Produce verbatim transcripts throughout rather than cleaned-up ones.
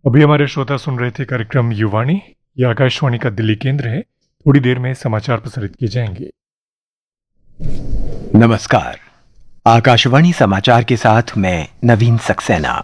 अभी हमारे श्रोता सुन रहे थे कार्यक्रम युवाणी। यह आकाशवाणी का दिल्ली केंद्र है। थोड़ी देर में समाचार प्रसारित किए जाएंगे। नमस्कार, आकाशवाणी समाचार के साथ मैं नवीन सक्सेना।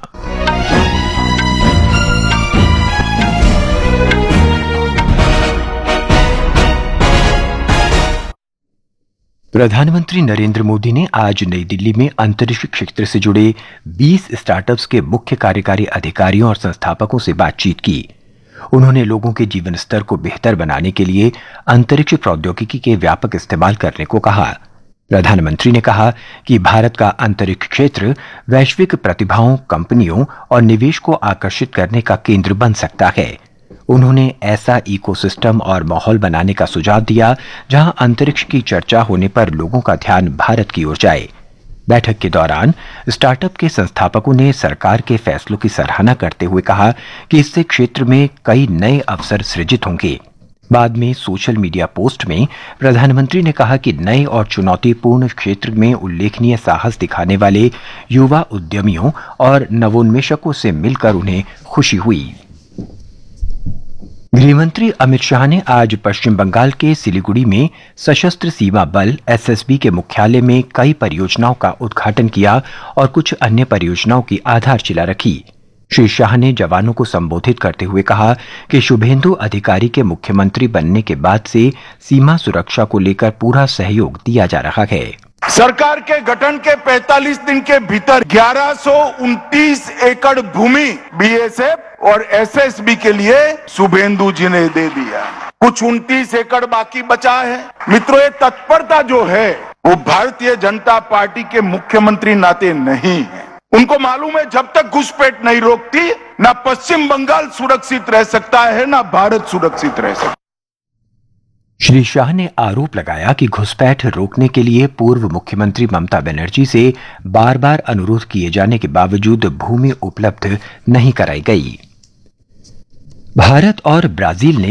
प्रधानमंत्री नरेंद्र मोदी ने आज नई दिल्ली में अंतरिक्ष क्षेत्र से जुड़े बीस स्टार्टअप्स के मुख्य कार्यकारी अधिकारियों और संस्थापकों से बातचीत की। उन्होंने लोगों के जीवन स्तर को बेहतर बनाने के लिए अंतरिक्ष प्रौद्योगिकी के व्यापक इस्तेमाल करने को कहा। प्रधानमंत्री ने कहा कि भारत का अंतरिक्ष क्षेत्र वैश्विक प्रतिभाओं, कंपनियों और निवेश को आकर्षित करने का केंद्र बन सकता है। उन्होंने ऐसा इकोसिस्टम और माहौल बनाने का सुझाव दिया जहां अंतरिक्ष की चर्चा होने पर लोगों का ध्यान भारत की ओर जाए। बैठक के दौरान स्टार्टअप के संस्थापकों ने सरकार के फैसलों की सराहना करते हुए कहा कि इससे क्षेत्र में कई नए अवसर सृजित होंगे। बाद में सोशल मीडिया पोस्ट में प्रधानमंत्री ने कहा कि नए और चुनौतीपूर्ण क्षेत्र में उल्लेखनीय साहस दिखाने वाले युवा उद्यमियों और नवोन्मेषकों से मिलकर उन्हें खुशी हुई। गृहमंत्री अमित शाह ने आज पश्चिम बंगाल के सिलीगुड़ी में सशस्त्र सीमा बल एस एस बी के मुख्यालय में कई परियोजनाओं का उद्घाटन किया और कुछ अन्य परियोजनाओं की आधारशिला रखी। श्री शाह ने जवानों को संबोधित करते हुए कहा कि शुभेंदु अधिकारी के मुख्यमंत्री बनने के बाद से सीमा सुरक्षा को लेकर पूरा सहयोग दिया जा रहा है। सरकार के गठन के पैंतालीस दिन के भीतर ग्यारह सौ उनतीस एकड़ भूमि बी एस एफ और एस एस बी के लिए शुभेंदु जी ने दे दिया। कुछ उनतीस एकड़ बाकी बचा है। मित्रों, ये तत्परता जो है वो भारतीय जनता पार्टी के मुख्यमंत्री नाते नहीं है। उनको मालूम है जब तक घुसपैठ नहीं रोकती ना पश्चिम बंगाल सुरक्षित रह सकता है ना भारत सुरक्षित रह सकता है। श्री शाह ने आरोप लगाया कि घुसपैठ रोकने के लिए पूर्व मुख्यमंत्री ममता बनर्जी से बार बार अनुरोध किए जाने के बावजूद भूमि उपलब्ध नहीं कराई गई। भारत और ब्राजील ने